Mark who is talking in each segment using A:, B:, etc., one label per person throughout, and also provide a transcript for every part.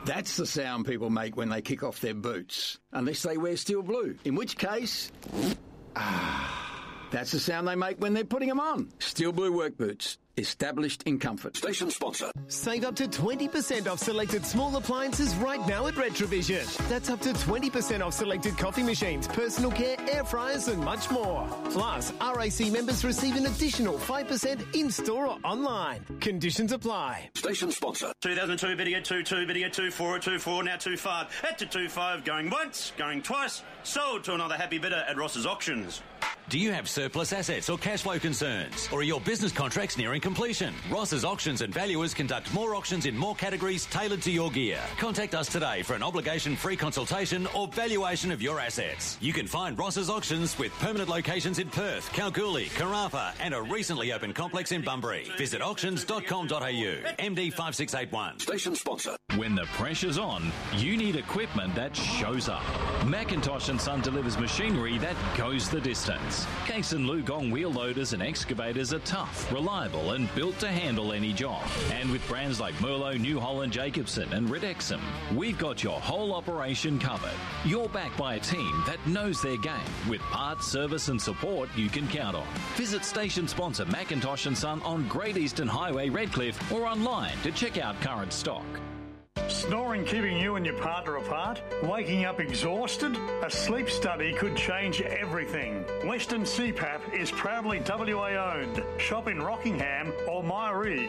A: That's the sound people make when they kick off their boots. Unless they wear steel blue. In which case... that's the sound they make when they're putting them on. Steel blue work boots. Established in comfort.
B: Station sponsor.
C: Save up to 20% off selected small appliances right now at Retrovision. That's up to 20% off selected coffee machines, personal care, air fryers and much more. Plus, RAC members receive an additional 5% in-store or online. Conditions apply.
B: Station sponsor.
D: 2002 video 22, video 24, 24, now 25. At to 25, going once, going twice. Sold to another happy bidder at Ross's Auctions.
E: Do you have surplus assets or cash flow concerns? Or are your business contracts nearing completion? Ross's Auctions and Valuers conduct more auctions in more categories tailored to your gear. Contact us today for an obligation-free consultation or valuation of your assets. You can find Ross's Auctions with permanent locations in Perth, Kalgoorlie, Karratha and a recently opened complex in Bunbury. Visit auctions.com.au. MD 5681.
B: Station sponsor.
F: When the pressure's on, you need equipment that shows up. Macintosh & Son delivers machinery that goes the distance. Case and Lugong wheel loaders and excavators are tough, reliable and built to handle any job. And with brands like Merlo, New Holland, Jacobson and Ridexum, we've got your whole operation covered. You're backed by a team that knows their game with parts, service and support you can count on. Visit station sponsor Macintosh & Son on Great Eastern Highway, Redcliffe or online to check out current stock.
G: Snoring keeping you and your partner apart? Waking up exhausted? A sleep study could change everything. Western CPAP is proudly WA owned. Shop in Rockingham or Myree.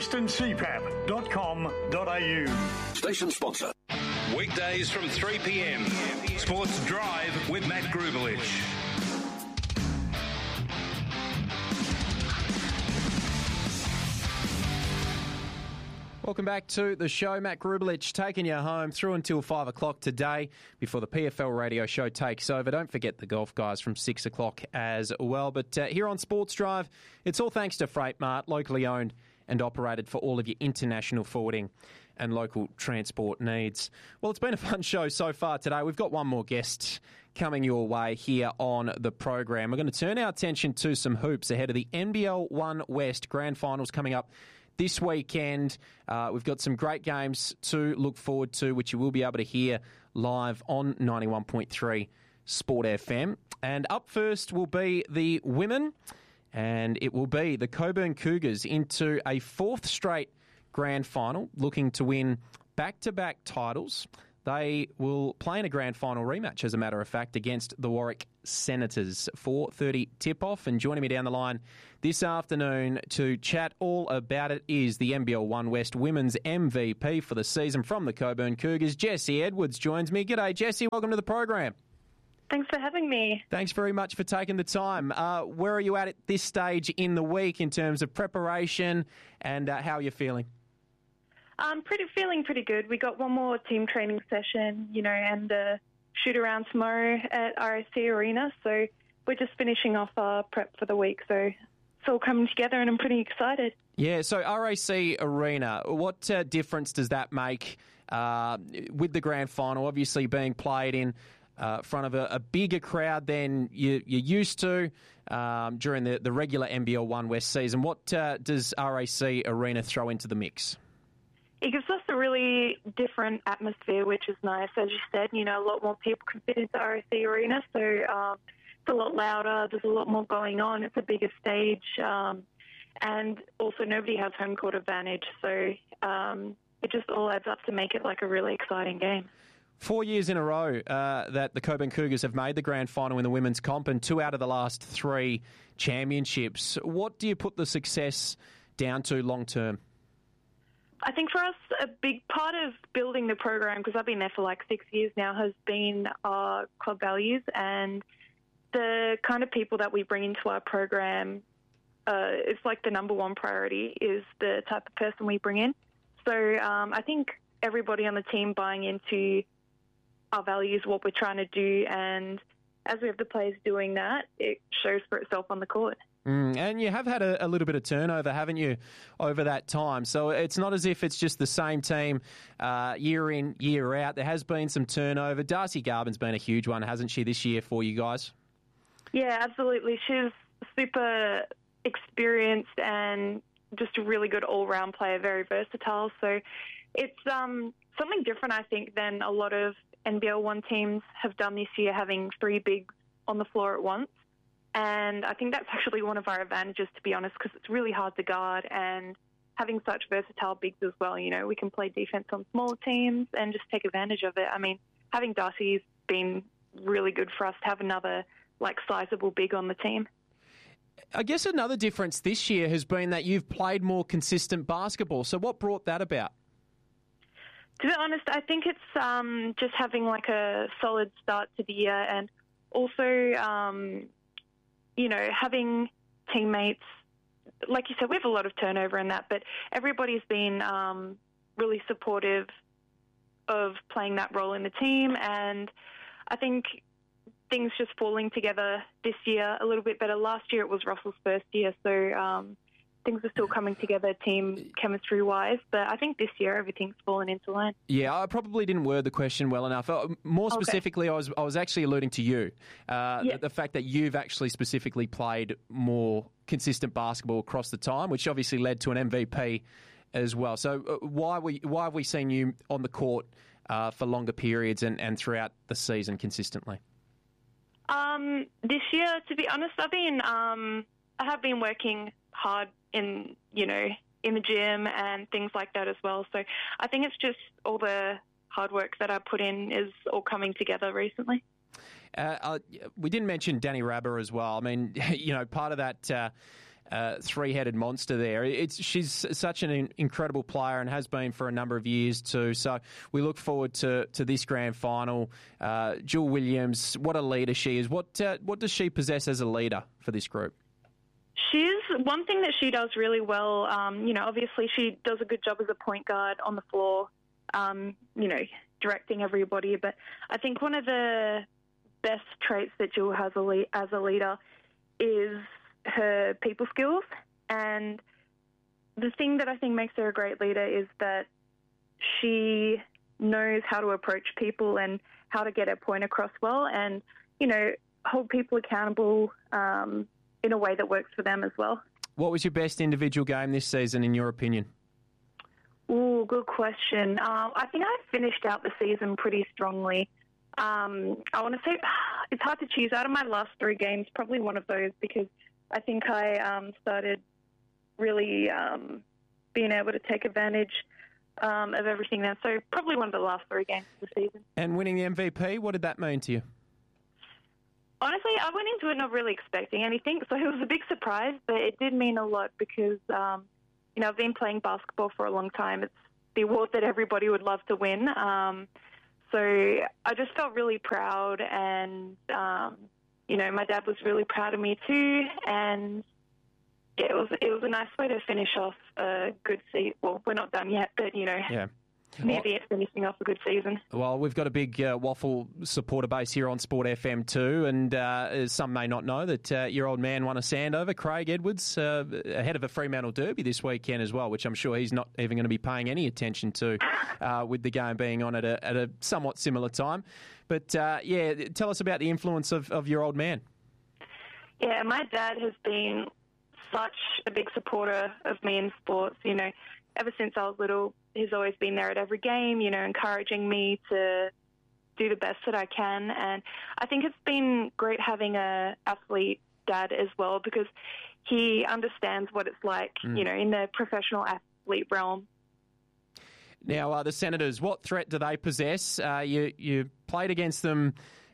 G: westerncpap.com.au.
B: Station sponsor.
H: Weekdays from 3 p.m. Sports Drive with Matt Grubelich.
I: Welcome back to the show. Matt Grubelich taking you home through until 5 o'clock today before the PFL radio show takes over. Don't forget the golf guys from 6 o'clock as well. But here on Sports Drive, it's all thanks to Freight Mart, locally owned and operated for all of your international forwarding and local transport needs. Well, it's been a fun show so far today. We've got one more guest coming your way here on the program. We're going to turn our attention to some hoops ahead of the NBL 1 West Grand Finals coming up this weekend. We've got some great games to look forward to, which you will be able to hear live on 91.3 Sport FM. And up first will be the women, and it will be the Coburn Cougars into a fourth straight grand final, looking to win back-to-back titles. They will play in a grand final rematch, as a matter of fact, against the Warwick Senators. 4:30 tip-off, and joining me down the line this afternoon to chat all about it is the NBL 1 West Women's MVP for the season from the Coburn Cougars. Jessie Edwards joins me. G'day, Jessie. Welcome to the program.
J: Thanks for having me.
I: Thanks very much for taking the time. Where are you at this stage in the week in terms of preparation, and how are you feeling?
J: Feeling pretty good. We got one more team training session, and a shoot around tomorrow at RAC Arena. So we're just finishing off our prep for the week. So it's all coming together and I'm pretty excited.
I: Yeah, so RAC Arena, what difference does that make with the grand final obviously being played in front of a bigger crowd than you're used to during the regular NBL 1 West season? What does RAC Arena throw into the mix?
J: It gives us a really different atmosphere, which is nice. As you said, a lot more people can fit into RAC Arena, so it's a lot louder, there's a lot more going on, it's a bigger stage, and also nobody has home court advantage, so it just all adds up to make it like a really exciting game.
I: 4 years in a row that the Coburn Cougars have made the grand final in the women's comp, and 2 out of the last 3 championships. What do you put the success down to long term?
J: I think for us, a big part of building the program, because I've been there for like 6 years now, has been our club values and the kind of people that we bring into our program. It's like the number one priority is the type of person we bring in. So I think everybody on the team buying into our values, what we're trying to do, and as we have the players doing that, it shows for itself on the court.
I: And you have had a little bit of turnover, haven't you, over that time? So it's not as if it's just the same team year in, year out. There has been some turnover. Darcy Garvin's been a huge one, hasn't she, this year for you guys?
J: Yeah, absolutely. She's super experienced and just a really good all-round player, very versatile. So it's something different, I think, than a lot of NBL 1 teams have done this year, having 3 bigs on the floor at once. And I think that's actually one of our advantages, to be honest, because it's really hard to guard, and having such versatile bigs as well. You know, we can play defense on smaller teams and just take advantage of it. I mean, having Darcy's been really good for us to have another, sizable big on the team.
I: I guess another difference this year has been that you've played more consistent basketball. So what brought that about?
J: To be honest, I think it's just having a solid start to the year, and also, having teammates. Like you said, we have a lot of turnover in that, but everybody's been really supportive of playing that role in the team, and I think things just falling together this year a little bit better. Last year it was Russell's first year, so things are still coming together team chemistry-wise, but I think this year everything's fallen into line. Yeah,
I: I probably didn't word the question well enough. More specifically, I was actually alluding to you. The fact that you've actually specifically played more consistent basketball across the time, which obviously led to an MVP as well. So why have we seen you on the court for longer periods and throughout the season consistently?
J: This year, to be honest, I have been working hard in the gym and things like that as well. So I think it's just all the hard work that I put in is all coming together recently.
I: We didn't mention Dani Rabah as well. I mean, part of that three-headed monster there. She's such an incredible player and has been for a number of years too. So we look forward to this grand final. Jewell Williams, what a leader she is. What does she possess as a leader for this group?
J: One thing that she does really well, obviously she does a good job as a point guard on the floor, directing everybody. But I think one of the best traits that Jewell has as a leader is her people skills. And the thing that I think makes her a great leader is that she knows how to approach people and how to get her point across well and, hold people accountable in a way that works for them as well.
I: What was your best individual game this season, in your opinion?
J: Ooh, good question. I think I finished out the season pretty strongly. I want to say it's hard to choose. Out of my last 3 games, probably one of those, because I think I started really being able to take advantage of everything there. So probably one of the last 3 games of the season. And
I: winning the MVP, what did that mean to you?
J: Honestly, I went into it not really expecting anything, so it was a big surprise, but it did mean a lot because, I've been playing basketball for a long time. It's the award that everybody would love to win. So I just felt really proud, and, my dad was really proud of me too, and it was a nice way to finish off a good season. Well, we're not done yet, but,
I: Yeah.
J: Maybe finishing off a good season.
I: Well, we've got a big Waffle supporter base here on Sport FM too, and some may not know that your old man won a Sandover, Craig Edwards, ahead of a Fremantle Derby this weekend as well, which I'm sure he's not even going to be paying any attention to with the game being on at a somewhat similar time. But, tell us about the influence of your old man.
J: Yeah, my dad has been such a big supporter of me in sports, ever since I was little. He's always been there at every game, encouraging me to do the best that I can. And I think it's been great having a athlete dad as well, because he understands what it's like, in the professional athlete realm.
I: Now, the Senators, what threat do they possess? You played against them,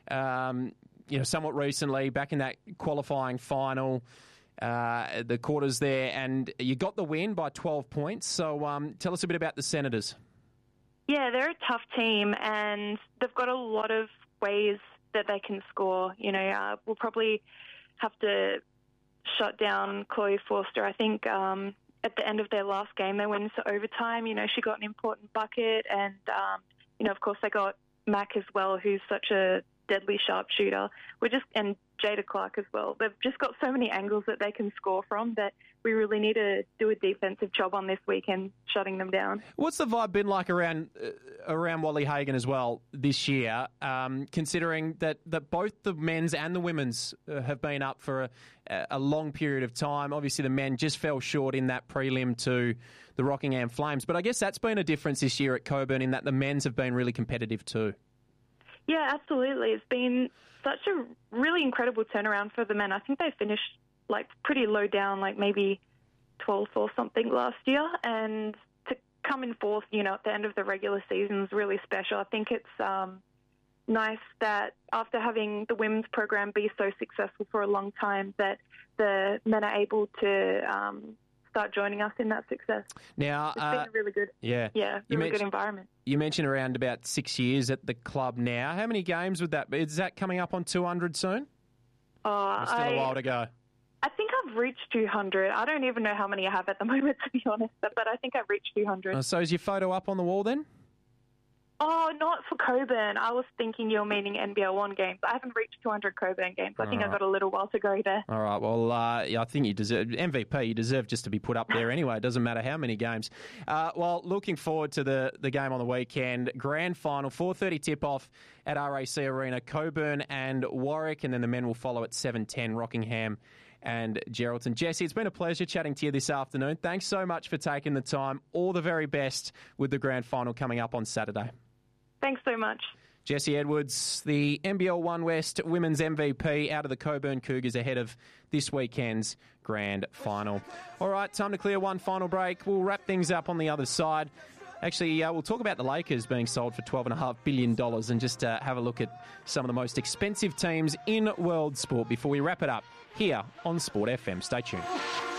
I: somewhat recently, back in that qualifying final. The quarters there, and you got the win by 12 points. So tell us a bit about the Senators.
J: Yeah, they're a tough team, and they've got a lot of ways that they can score. We'll probably have to shut down Chloe Forster. I think at the end of their last game, they went into overtime. She got an important bucket, and, of course, they got Mac as well, who's such a deadly sharpshooter. And Jada Clark as well. They've just got so many angles that they can score from that we really need to do a defensive job on this weekend, shutting them down.
I: What's the vibe been like around Wally Hagan as well this year, considering that both the men's and the women's have been up for a long period of time? Obviously, the men just fell short in that prelim to the Rockingham Flames. But I guess that's been a difference this year at Coburn in that the men's have been really competitive too.
J: Yeah, absolutely. It's been such a really incredible turnaround for the men. I think they finished pretty low down, maybe 12th or something last year. And to come in fourth, at the end of the regular season is really special. I think it's nice that after having the women's program be so successful for a long time, that the men are able to start joining us in that success.
I: Now,
J: it's been really good. Really good environment. You
I: mentioned around about 6 years at the club now. How many games would that be? Is that coming up on 200 soon? Still a while to go.
J: I think I've reached 200. I don't even know how many I have at the moment, to be honest, but I think I've reached 200.
I: So is your photo up on the wall then?
J: Oh, not for Coburn. I was thinking you're meaning NBL 1 games. I haven't reached 200 Coburn games. I think I've got a little while to go there.
I: All right. Well, I think you deserve MVP. You deserve just to be put up there anyway. It doesn't matter how many games. Looking forward to the game on the weekend. Grand final, 4:30 tip-off at RAC Arena. Coburn and Warwick, and then the men will follow at 7:10, Rockingham and Geraldton. Jessie, it's been a pleasure chatting to you this afternoon. Thanks so much for taking the time. All the very best with the grand final coming up on Saturday.
J: Thanks so much.
I: Jessie Edwards, the NBL 1 West Women's MVP out of the Coburn Cougars ahead of this weekend's grand final. All right, time to clear one final break. We'll wrap things up on the other side. Actually, we'll talk about the Lakers being sold for $12.5 billion and just have a look at some of the most expensive teams in world sport before we wrap it up here on Sport FM. Stay tuned.